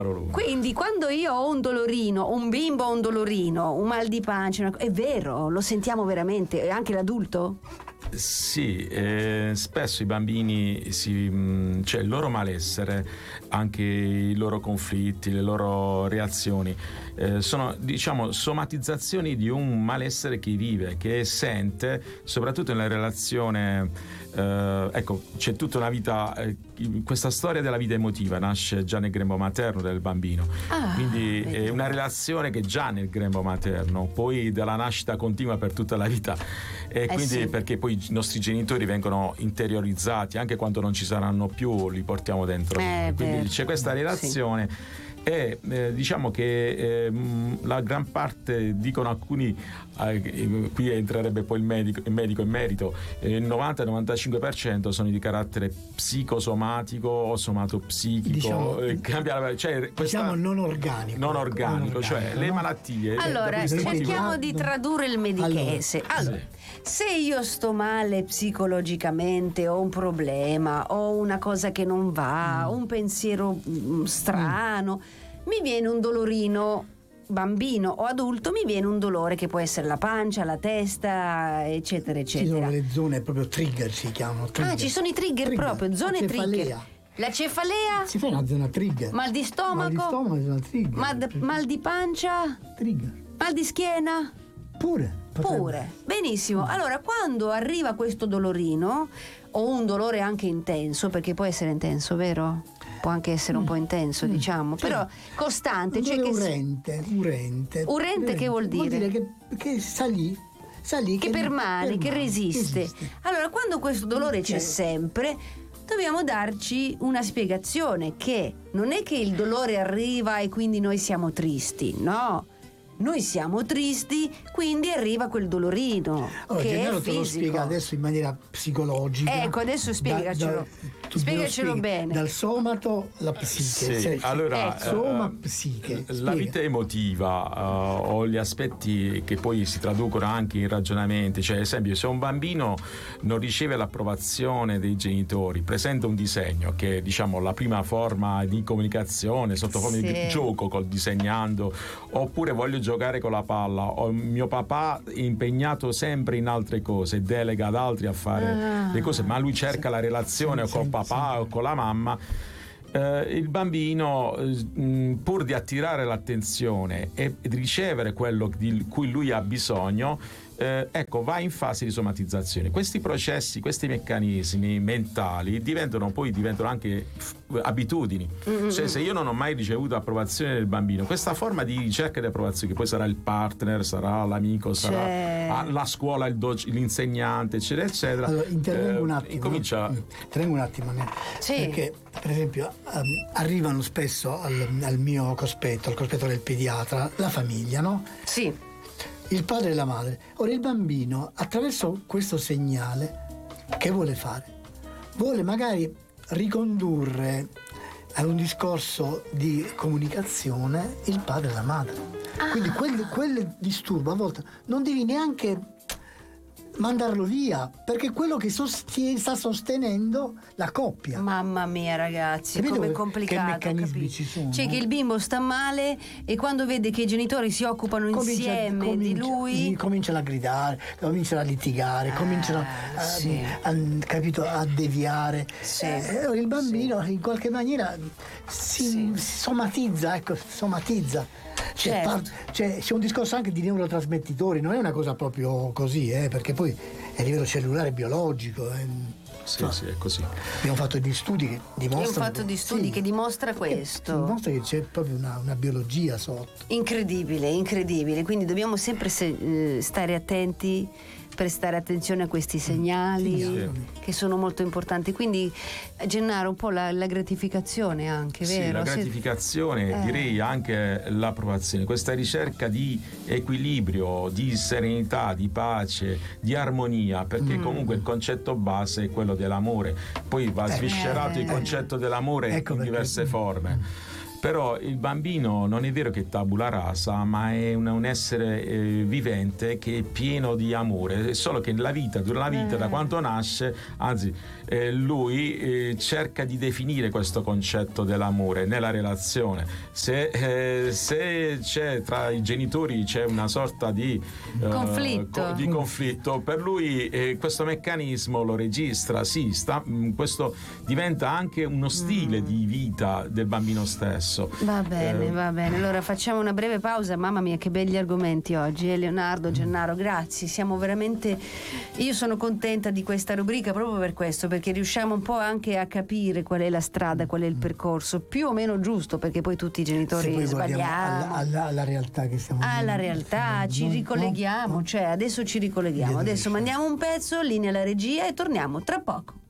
Quindi quando io ho un dolorino, un bimbo ha un dolorino, un mal di pancia, è vero, lo sentiamo veramente, e anche l'adulto? Sì, spesso i bambini cioè il loro malessere, anche i loro conflitti, le loro reazioni sono, diciamo, somatizzazioni di un malessere che vive, che sente, soprattutto nella relazione. Ecco, c'è tutta una vita, questa storia della vita emotiva nasce già nel grembo materno del bambino, quindi è una relazione che già nel grembo materno, poi dalla nascita continua per tutta la vita, e quindi sì. Perché poi i nostri genitori vengono interiorizzati, anche quando non ci saranno più li portiamo dentro, quindi c'è questa relazione. Sì. E diciamo che la gran parte, dicono alcuni, qui entrerebbe poi il medico in merito, il 90-95% sono di carattere psicosomatico o somatopsichico, diciamo non organico, cioè le malattie. Allora cerchiamo di tradurre il medichese. Allora, se io sto male psicologicamente, ho un problema, ho una cosa che non va, un pensiero strano, mi viene un dolorino, bambino o adulto, mi viene un dolore che può essere la pancia, la testa, eccetera eccetera. Ci sono le zone proprio trigger, si chiamano trigger. Ci sono i trigger proprio, zone trigger. La cefalea? Si fa una zona trigger. Mal di stomaco? Zona trigger. Mal di pancia? Trigger. Mal di schiena? Pure. Benissimo. Allora, quando arriva questo dolorino, o un dolore anche intenso, perché può essere intenso, vero? Può anche essere un po' intenso, diciamo, però costante, cioè urente che vuol dire? Vuol dire che sta lì, che permane, che resiste. Allora, quando questo dolore c'è sempre, dobbiamo darci una spiegazione, che non è che il dolore arriva e quindi noi siamo tristi, no. Noi siamo tristi, quindi arriva quel dolorino, allora, che Gennaro è te lo fisico. spiega adesso in maniera psicologica. Ecco, adesso spiegacelo. Spiegacelo bene. Dal somato alla psiche. Sì, allora, soma, psiche. La vita emotiva o gli aspetti che poi si traducono anche in ragionamenti, cioè ad esempio se un bambino non riceve l'approvazione dei genitori, presenta un disegno che è, diciamo, la prima forma di comunicazione sotto forma di gioco, col disegnando, oppure voglio giocare con la palla, o mio papà è impegnato sempre in altre cose, delega ad altri a fare le cose, ma lui cerca la relazione col papà o con la mamma. Il bambino, pur di attirare l'attenzione e di ricevere quello di cui lui ha bisogno, va in fase di somatizzazione. Questi processi, questi meccanismi mentali diventano anche abitudini. Cioè, se io non ho mai ricevuto approvazione del bambino, questa forma di ricerca di approvazione, che poi sarà il partner, sarà l'amico, sarà la scuola, l'insegnante, eccetera eccetera. Allora, intervengo un attimo. Sì. Perché per esempio arrivano spesso al mio cospetto, al cospetto del pediatra, la famiglia, no? Sì. Il padre e la madre. Ora il bambino, attraverso questo segnale, che vuole fare? Vuole magari ricondurre a un discorso di comunicazione il padre e la madre. Quindi quel disturbo a volte non devi neanche mandarlo via, perché è quello che sta sostenendo la coppia. Mamma mia, ragazzi, capito come complicato. Che meccanismi ci sono? Cioè, che il bimbo sta male e quando vede che i genitori si occupano insieme di lui, cominciano a gridare, cominciano a litigare, cominciano a deviare. Sì. Il bambino in qualche maniera si somatizza. C'è un discorso anche di neurotrasmettitori, non è una cosa proprio così, perché poi è a livello cellulare biologico. Sì, è così. Abbiamo fatto degli studi che dimostrano. che dimostra questo. Dimostra che c'è proprio una biologia sotto. Incredibile. Quindi dobbiamo sempre stare attenti, prestare attenzione a questi segnali che sono molto importanti. Quindi, Gennaro, un po' la gratificazione anche, vero? Sì, la gratificazione, direi anche l'approvazione, questa ricerca di equilibrio, di serenità, di pace, di armonia, perché comunque il concetto base è quello dell'amore, poi va sviscerato il concetto dell'amore in diverse forme. Però il bambino non è vero che è tabula rasa, ma è un essere vivente che è pieno di amore. È solo che durante la vita, da quando nasce, anzi, lui cerca di definire questo concetto dell'amore nella relazione. Se c'è tra i genitori c'è una sorta di conflitto, per lui questo meccanismo lo registra, questo diventa anche uno stile di vita del bambino stesso. Va bene, allora facciamo una breve pausa. Mamma mia, che belli argomenti oggi, Leonardo, Gennaro, grazie, siamo veramente, io sono contenta di questa rubrica proprio per questo, perché riusciamo un po' anche a capire qual è la strada, qual è il percorso più o meno giusto, perché poi tutti i genitori sbagliamo alla realtà che stiamo alla realtà, ci ricolleghiamo, cioè adesso ci ricolleghiamo, adesso mandiamo un pezzo, linea alla regia e torniamo tra poco.